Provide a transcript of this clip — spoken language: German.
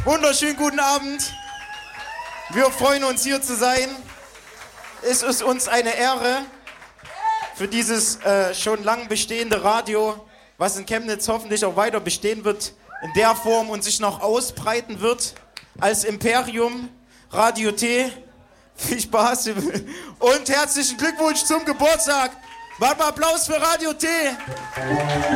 Wunderschönen guten Abend. Wir freuen uns, hier zu sein. Es ist uns eine Ehre für dieses schon lang bestehende Radio, was in Chemnitz hoffentlich auch weiter bestehen wird, in der Form und sich noch ausbreiten wird, als Imperium, Radio T. Viel Spaß und herzlichen Glückwunsch zum Geburtstag. Macht mal Applaus für Radio T.